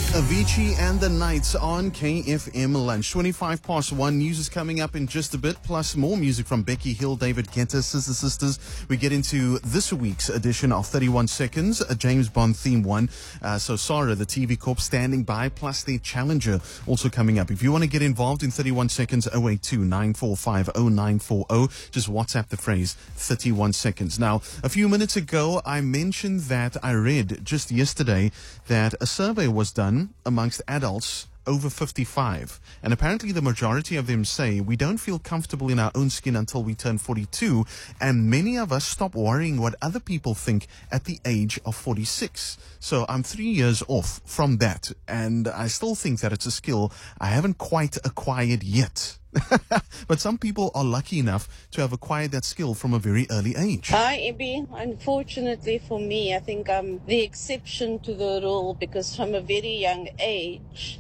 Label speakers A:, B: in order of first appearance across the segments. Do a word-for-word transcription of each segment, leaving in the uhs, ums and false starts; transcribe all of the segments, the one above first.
A: Avicii and the Knights on K F M Lunch. twenty-five past one. News is coming up in just a bit, plus more music from Becky Hill, David Guetta, Sister Sisters. We get into this week's edition of thirty-one seconds, a James Bond theme one. Uh, so Sarah, the T V Corp, standing by, plus their Challenger also coming up. If you want to get involved in thirty-one seconds, oh eight two, nine four five, oh nine four oh. Just WhatsApp the phrase thirty-one seconds. Now, a few minutes ago, I mentioned that I read just yesterday that a survey was done amongst adults over fifty-five, and apparently the majority of them say we don't feel comfortable in our own skin until we turn forty-two, and many of us stop worrying what other people think at the age of forty-six. So I'm three years off from that, and I still think that it's a skill I haven't quite acquired yet. But some people are lucky enough to have acquired that skill from a very early age.
B: Hi, Ibby. Unfortunately for me, I think I'm the exception to the rule, because from a very young age,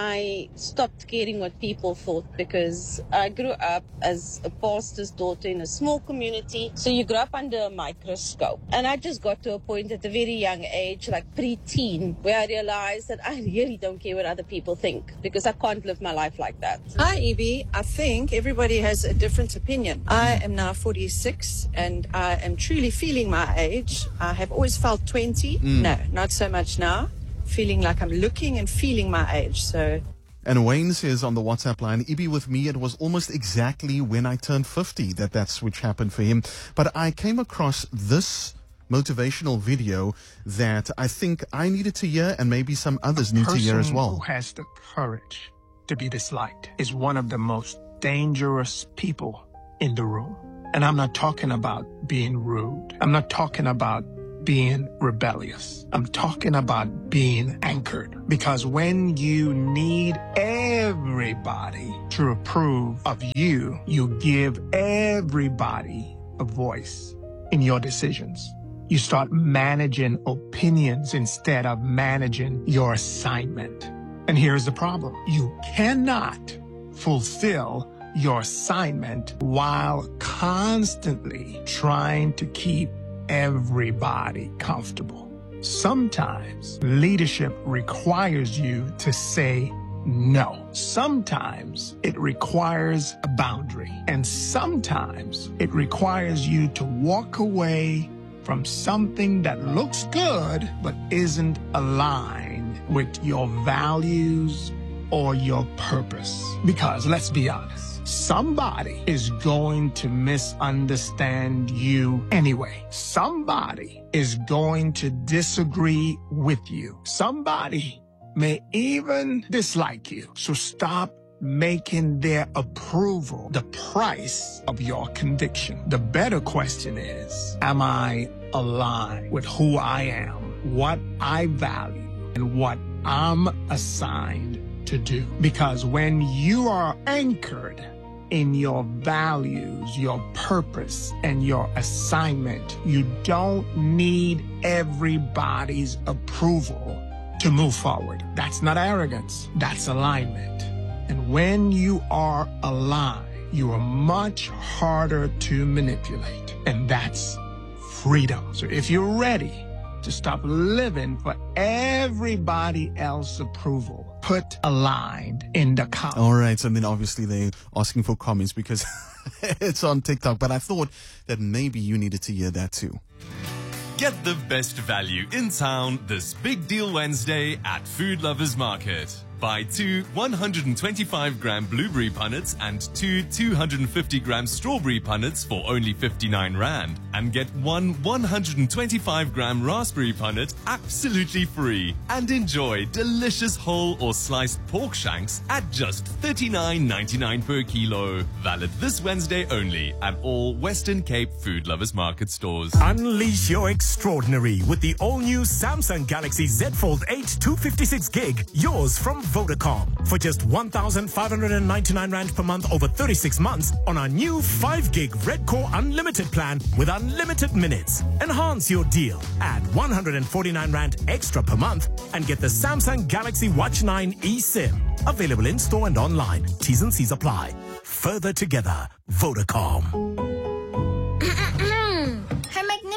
B: I stopped caring what people thought, because I grew up as a pastor's daughter in a small community. So you grew up under a microscope. And I just got to a point at a very young age, like pre-teen, where I realized that I really don't care what other people think, because I can't live my life like that.
C: Hi, Ibby. I think everybody has a different opinion. I am now forty-six and I am truly feeling my age. I have always felt twenty. Mm. No, not so much now. Feeling like I'm looking and feeling my age. So.
A: And Wayne says on the WhatsApp line, Ibby, with me, it was almost exactly when I turned fifty that that switch happened for him. But I came across this motivational video that I think I needed to hear, and maybe some others need to hear as well.
D: Who has the courage to be disliked is one of the most dangerous people in the room. And I'm not talking about being rude. I'm not talking about being rebellious. I'm talking about being anchored. Because when you need everybody to approve of you, you give everybody a voice in your decisions. You start managing opinions instead of managing your assignment. And here's the problem. You cannot fulfill your assignment while constantly trying to keep everybody comfortable. Sometimes leadership requires you to say no. Sometimes it requires a boundary. And sometimes it requires you to walk away from something that looks good but isn't aligned with your values or your purpose. Because let's be honest, somebody is going to misunderstand you anyway. Somebody is going to disagree with you. Somebody may even dislike you. So stop making their approval the price of your conviction. The better question is, am I aligned with who I am, what I value, and what I'm assigned to do? Because when you are anchored in your values, your purpose, and your assignment, you don't need everybody's approval to move forward. That's not arrogance, that's alignment. And when you are aligned, you are much harder to manipulate. And that's freedom. So if you're ready to stop living for everybody else's approval, put aligned in the comments.
A: All right, and then obviously they're asking for comments because it's on TikTok, but I thought that maybe you needed to hear that too.
E: Get the best value in town this Big Deal Wednesday at Food Lovers Market. Buy two one hundred twenty-five gram blueberry punnets and two two hundred fifty gram strawberry punnets for only fifty-nine rand. And get one one hundred twenty-five gram raspberry punnet absolutely free. And enjoy delicious whole or sliced pork shanks at just thirty-nine ninety-nine per kilo. Valid this Wednesday only at all Western Cape Food Lovers Market stores.
F: Unleash your extraordinary with the all-new Samsung Galaxy Z Fold eight two fifty-six gig. Yours from Vodacom for just one thousand five hundred ninety-nine rand per month over thirty-six months on our new five gig Red Core Unlimited plan with unlimited minutes. Enhance your deal. Add one hundred forty-nine rand extra per month and get the Samsung Galaxy Watch nine eSIM. Available in store and online. T's and C's apply. Further together, Vodacom.
G: Her Magnificent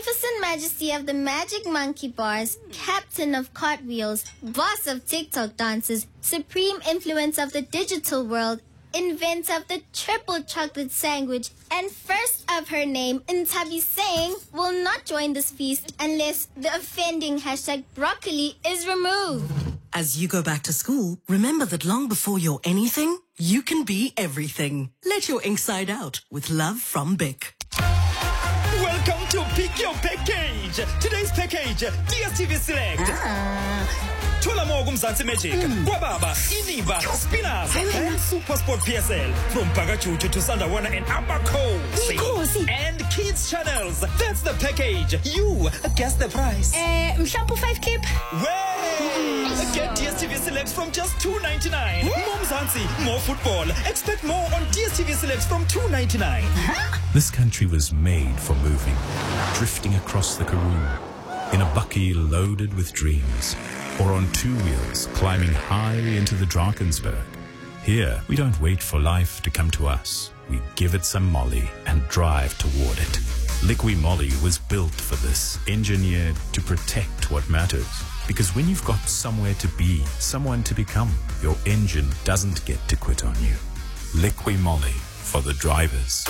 G: Majesty of the Magic Monkey Bars, Captain of Cartwheels, Boss of TikTok Dances, Supreme Influence of the Digital World, Inventor of the Triple Chocolate Sandwich, and first of her name, Ntabi Singh, will not join this feast unless the offending hashtag broccoli is removed.
H: As you go back to school, remember that long before you're anything, you can be everything. Let your inside out with love from Bic.
I: Welcome to Pick Your Package. Today's package, D S T V Select. Ah. Thola Mogo Mzansi Magic, Kwababa, Inimba, Spinners, and Super Sport P S L. From Pagachu to Sandawana and Abako. And Kids Channels. That's the package. You guess the price.
J: Eh, Mshampu five kip.
I: Way! Get D S T V Select from just two ninety-nine. More Mzansi, more football. Expect more on D S T V Select from two ninety-nine.
K: Huh? This country was made for moving, drifting across the Karoo, in a bucky loaded with dreams, or on two wheels climbing high into the Drakensberg. Here, we don't wait for life to come to us. We give it some Molly and drive toward it. Liqui Moly was built for this, engineered to protect what matters. Because when you've got somewhere to be, someone to become, your engine doesn't get to quit on you. Liqui Moly for the drivers.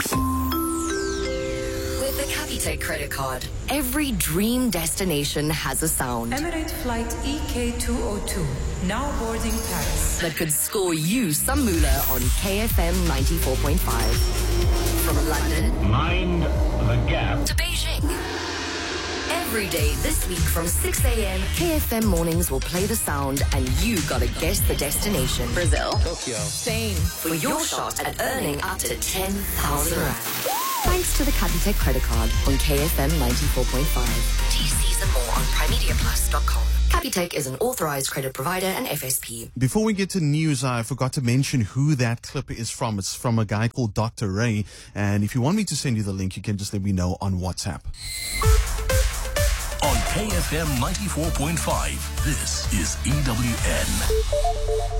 L: With the Capitec credit card, every dream destination has a sound.
M: Emirates flight E K two oh two, now boarding Paris.
L: That could score you some moolah on K F M ninety-four point five. From London,
N: mind the gap,
L: to Beijing. Every day this week from six a.m, K F M Mornings will play the sound and you gotta guess the destination. Brazil,
O: Tokyo,
L: Spain, for your shot at earning up to ten thousand rand. Thanks to the Capitec credit card on K F M ninety-four point five. T Cs and more on primedia plus dot com. Capitec is an authorized credit provider and F S P.
A: Before we get to news, I forgot to mention who that clip is from. It's from a guy called Doctor Ray. And if you want me to send you the link, you can just let me know on WhatsApp.
P: On K F M ninety-four point five, this is E W N.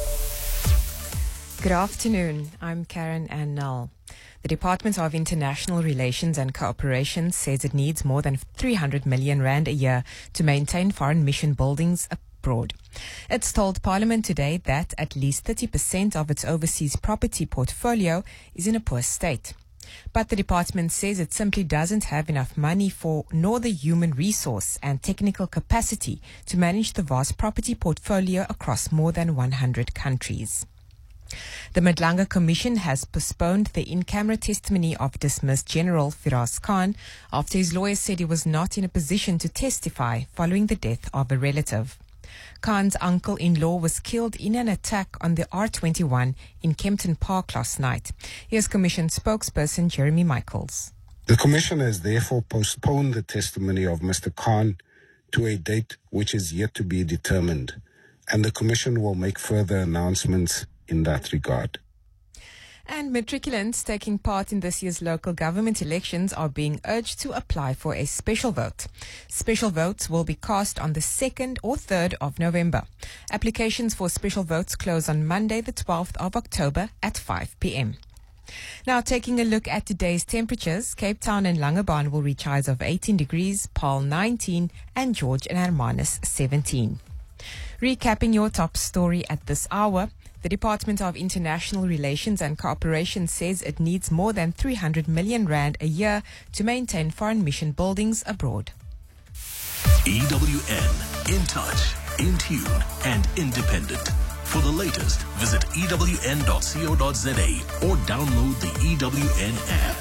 Q: Good afternoon. I'm Karen Ann Null. The Department of International Relations and Cooperation says it needs more than three hundred million rand a year to maintain foreign mission buildings abroad. It's told Parliament today that at least thirty percent of its overseas property portfolio is in a poor state. But the department says it simply doesn't have enough money for nor the human resource and technical capacity to manage the vast property portfolio across more than one hundred countries. The Madlanga Commission has postponed the in-camera testimony of dismissed General Firas Khan after his lawyer said he was not in a position to testify following the death of a relative. Khan's uncle-in-law was killed in an attack on the R twenty-one in Kempton Park last night. Here's Commission spokesperson Jeremy Michaels.
R: The Commission has therefore postponed the testimony of Mister Khan to a date which is yet to be determined, and the Commission will make further announcements in that regard.
Q: And matriculants taking part in this year's local government elections are being urged to apply for a special vote. Special votes will be cast on the second or third of November. Applications for special votes close on Monday, the twelfth of October at five p.m. Now, taking a look at today's temperatures, Cape Town and Langebaan will reach highs of eighteen degrees, Paarl nineteen, and George and Hermanus seventeen. Recapping your top story at this hour, the Department of International Relations and Cooperation says it needs more than three hundred million rand a year to maintain foreign mission buildings abroad.
P: E W N, in touch, in tune, and independent. For the latest, visit E W N dot co dot za or download the E W N app.